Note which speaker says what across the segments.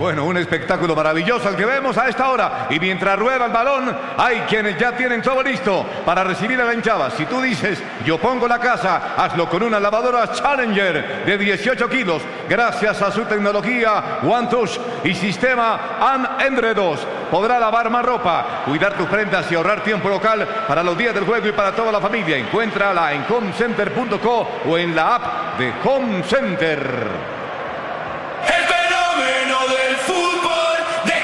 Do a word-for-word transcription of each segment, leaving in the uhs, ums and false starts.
Speaker 1: Bueno, un espectáculo maravilloso el que vemos a esta hora. Y mientras rueda el balón, hay quienes ya tienen todo listo para recibir a la hinchada. Si tú dices, yo pongo la casa, hazlo con una lavadora Challenger de dieciocho kilos. Gracias a su tecnología One Touch y sistema Endre dos. Podrá lavar más ropa, cuidar tus prendas y ahorrar tiempo local para los días del juego y para toda la familia. Encuéntrala en home center punto co o en la app de Home Center.
Speaker 2: Del fútbol de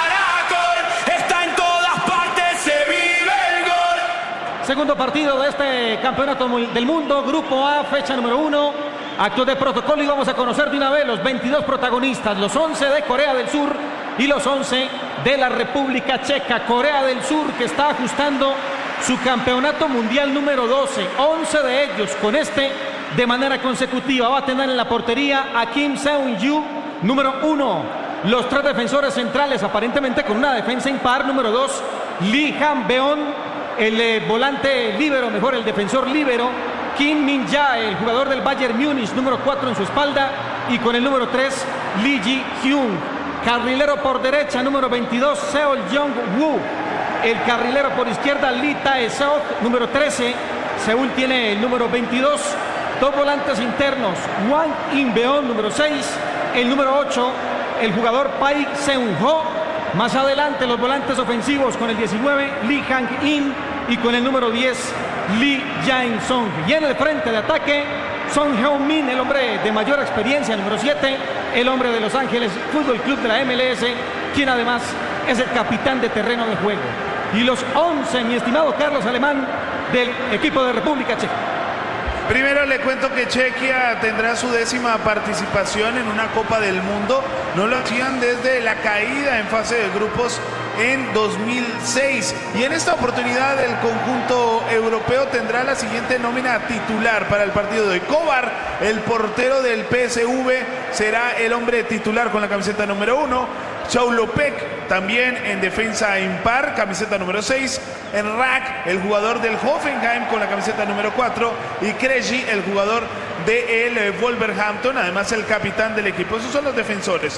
Speaker 2: Caracol está en todas partes, se vive el gol.
Speaker 3: Segundo partido de este campeonato del mundo, Grupo A, fecha número uno. Actos de protocolo y vamos a conocer de una vez los veintidós protagonistas, los once de Corea del Sur y los once de la República Checa. Corea del Sur que está ajustando su campeonato mundial número doce, once de ellos con este de manera consecutiva. Va a tener en la portería a Kim Seung-yu, número uno. Los tres defensores centrales, aparentemente con una defensa impar. Número dos, Lee Han-beon, el eh, volante líbero, mejor el defensor líbero. Kim Min-jae, el jugador del Bayern Múnich, número cuatro en su espalda. Y con el número tres, Lee Ji-hyun. Carrilero por derecha, número veintidós, Seol Jong-woo. El carrilero por izquierda, Lee Tae-seok, número trece. Seúl tiene el número veintidós. Dos volantes internos, Wang In-beon, número seis. El número ocho, el jugador Pai Seung-ho. Más adelante los volantes ofensivos con el diecinueve, Lee Hang-in, y con el número diez, Lee Jae-song. Y en el frente de ataque, Son Heung-min, el hombre de mayor experiencia, número siete, el hombre de Los Ángeles Fútbol Club de la M L S, quien además es el capitán de terreno de juego. Y los once, mi estimado Carlos Alemán, del equipo de República Checa.
Speaker 4: Primero le cuento que Chequia tendrá su décima participación en una Copa del Mundo. No lo hacían desde la caída en fase de grupos en dos mil seis. Y en esta oportunidad el conjunto europeo tendrá la siguiente nómina titular para el partido de Kovar. El portero del P S V será el hombre titular con la camiseta número uno. Chaulopek también en defensa impar, camiseta número seis. Enrak, el jugador del Hoffenheim con la camiseta número cuatro. Y Krejci, el jugador del Wolverhampton, además el capitán del equipo. Esos son los defensores.